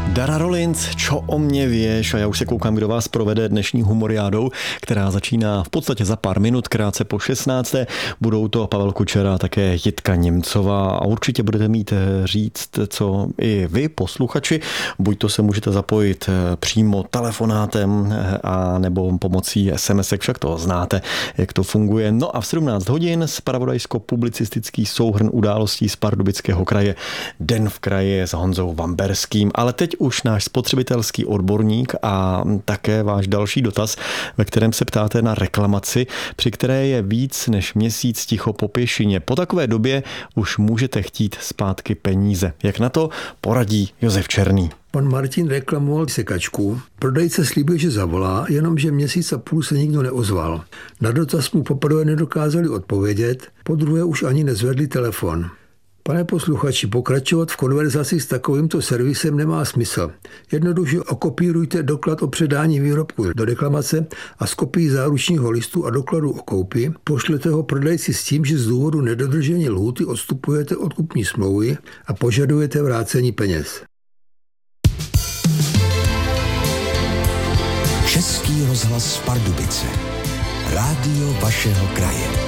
Dara Rollins, čo o mě věš, a já už se koukám, kdo vás provede dnešní humoriádou, která začíná v podstatě za pár minut, krátce po 16. Budou to Pavel Kučera a také Jitka Němcová a určitě budete mít říct, co i vy, posluchači, buď to se můžete zapojit přímo telefonátem a nebo pomocí SMS-ek, však to znáte, jak to funguje. No a v 17 hodin zpravodajsko-publicistický souhrn událostí z Pardubického kraje, Den v kraji s Honzou Vamberským, ale teď už náš spotřebitelský odborník a také váš další dotaz, ve kterém se ptáte na reklamaci, při které je víc než měsíc ticho po pěšině. Po takové době už můžete chtít zpátky peníze. Jak na to poradí Josef Černý? Pan Martin reklamoval sekačku. Prodejce slíbil, že zavolá, jenomže měsíc a půl se nikdo neozval. Na dotaz mu poprvé nedokázali odpovědět, podruhé už ani nezvedli telefon. Pane posluchači, pokračovat v konverzaci s takovýmto servisem nemá smysl. Jednoduše okopírujte doklad o předání výrobku do reklamace a s kopií záručního listu a dokladu o koupi pošlete ho prodejci s tím, že z důvodu nedodržení lhůty odstupujete od kupní smlouvy a požadujete vrácení peněz. Český rozhlas Pardubice. Rádio vašeho kraje.